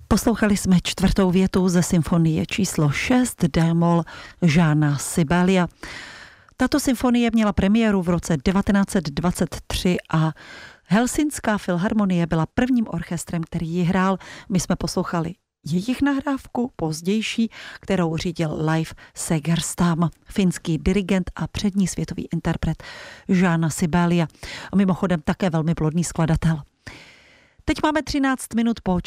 Poslouchali jsme čtvrtou větu ze symfonie číslo 6 D-moll Jána Sibelia. Tato symfonie měla premiéru v roce 1923 a Helsinská filharmonie byla prvním orchestrem, který ji hrál. My jsme poslouchali jejich nahrávku, pozdější, kterou řídil Leif Segerstam, finský dirigent a přední světový interpret Jána Sibelia. A mimochodem také velmi plodný skladatel. Teď máme 13 minut po